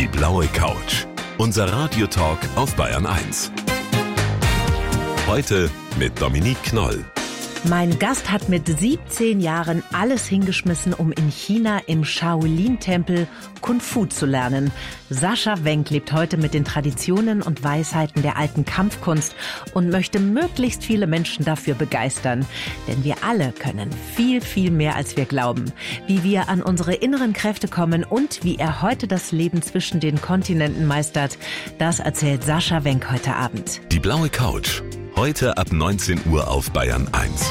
Die blaue Couch. Unser Radiotalk auf Bayern 1. Heute mit Dominique Knoll. Mein Gast hat mit 17 Jahren alles hingeschmissen, um in China im Shaolin-Tempel Kung Fu zu lernen. Sascha Wenk lebt heute mit den Traditionen und Weisheiten der alten Kampfkunst und möchte möglichst viele Menschen dafür begeistern. Denn wir alle können viel, viel mehr, als wir glauben. Wie wir an unsere inneren Kräfte kommen und wie er heute das Leben zwischen den Kontinenten meistert, das erzählt Sascha Wenk heute Abend. Die blaue Couch. Heute ab 19 Uhr auf Bayern 1.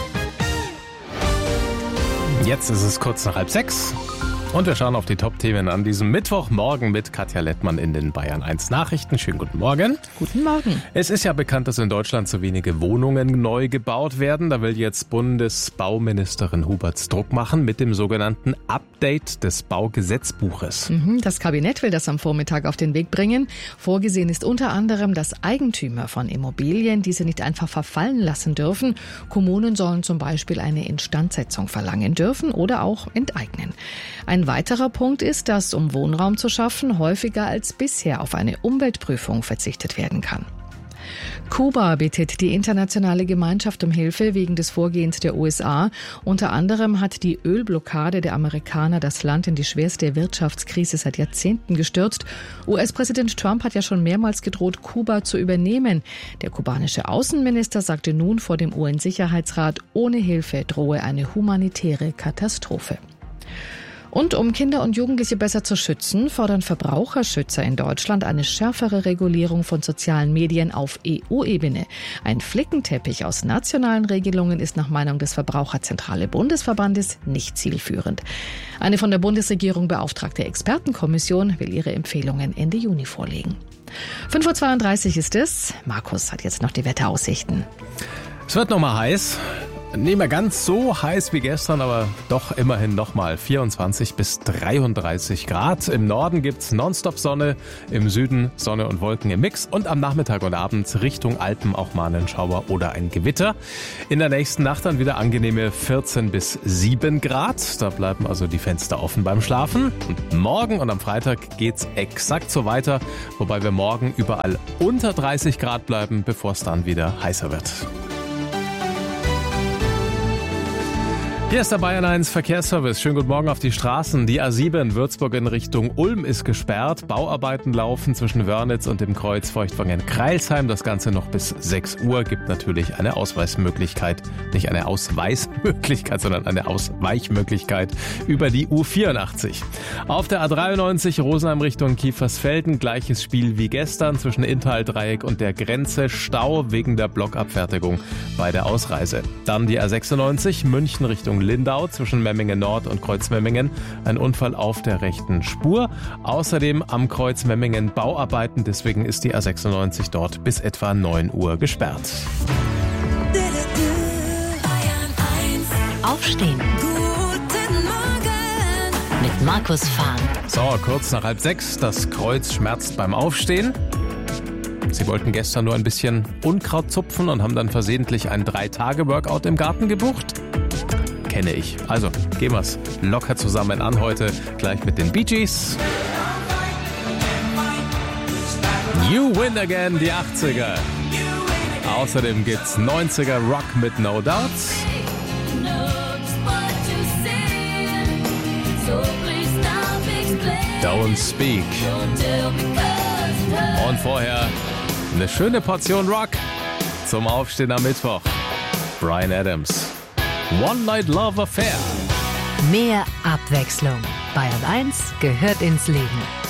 Jetzt ist es kurz nach 5:30 und wir schauen auf die Top-Themen an diesem Mittwochmorgen mit Katja Lettmann in den Bayern 1 Nachrichten. Schönen guten Morgen. Guten Morgen. Es ist ja bekannt, dass in Deutschland so wenige Wohnungen neu gebaut werden. Da will jetzt Bundesbauministerin Huberts Druck machen mit dem sogenannten Update des Baugesetzbuches. Das Kabinett will das am Vormittag auf den Weg bringen. Vorgesehen ist unter anderem, dass Eigentümer von Immobilien diese nicht einfach verfallen lassen dürfen. Kommunen sollen zum Beispiel eine Instandsetzung verlangen dürfen oder auch enteignen. Ein weiterer Punkt ist, dass, um Wohnraum zu schaffen, häufiger als bisher auf eine Umweltprüfung verzichtet werden kann. Kuba bittet die internationale Gemeinschaft um Hilfe wegen des Vorgehens der USA. Unter anderem hat die Ölblockade der Amerikaner das Land in die schwerste Wirtschaftskrise seit Jahrzehnten gestürzt. US-Präsident Trump hat ja schon mehrmals gedroht, Kuba zu übernehmen. Der kubanische Außenminister sagte nun vor dem UN-Sicherheitsrat, ohne Hilfe drohe eine humanitäre Katastrophe. Und um Kinder und Jugendliche besser zu schützen, fordern Verbraucherschützer in Deutschland eine schärfere Regulierung von sozialen Medien auf EU-Ebene. Ein Flickenteppich aus nationalen Regelungen ist nach Meinung des Verbraucherzentrale Bundesverbandes nicht zielführend. Eine von der Bundesregierung beauftragte Expertenkommission will ihre Empfehlungen Ende Juni vorlegen. 5:32 Uhr ist es. Markus hat jetzt noch die Wetteraussichten. Es wird nochmal heiß. Nicht mehr ganz so heiß wie gestern, aber doch immerhin nochmal 24 bis 33 Grad. Im Norden gibt's Nonstop-Sonne, im Süden Sonne und Wolken im Mix und am Nachmittag und Abend Richtung Alpen auch mal einen Schauer oder ein Gewitter. In der nächsten Nacht dann wieder angenehme 14 bis 7 Grad. Da bleiben also die Fenster offen beim Schlafen. Und morgen und am Freitag geht's exakt so weiter, wobei wir morgen überall unter 30 Grad bleiben, bevor es dann wieder heißer wird. Hier ist der Bayern 1 Verkehrsservice. Schönen guten Morgen auf die Straßen. Die A7 Würzburg in Richtung Ulm ist gesperrt. Bauarbeiten laufen zwischen Wörnitz und dem Kreuz Feuchtwangen-Kreilsheim. Das Ganze noch bis 6 Uhr. Gibt natürlich eine Ausweismöglichkeit. Nicht eine Ausweismöglichkeit, sondern eine Ausweichmöglichkeit über die U84. Auf der A93 Rosenheim Richtung Kiefersfelden. Gleiches Spiel wie gestern zwischen Inntal-Dreieck und der Grenze. Stau wegen der Blockabfertigung bei der Ausreise. Dann die A96 München Richtung Lindau zwischen Memmingen Nord und Kreuz Memmingen. Ein Unfall auf der rechten Spur. Außerdem am Kreuz Memmingen Bauarbeiten. Deswegen ist die A96 dort bis etwa 9 Uhr gesperrt. Aufstehen. Guten Morgen. Mit Markus Fahn. So, kurz nach 5:30. Das Kreuz schmerzt beim Aufstehen. Sie wollten gestern nur ein bisschen Unkraut zupfen und haben dann versehentlich ein 3-Tage-Workout im Garten gebucht. Kenne ich. Also, gehen wir's locker zusammen an heute. Gleich mit den Bee Gees. You Win Again, die 80er. Außerdem gibt's 90er Rock mit No Doubts. Don't Speak. Und vorher eine schöne Portion Rock zum Aufstehen am Mittwoch. Bryan Adams. One Night Love Affair. Mehr Abwechslung. Bayern 1 gehört ins Leben.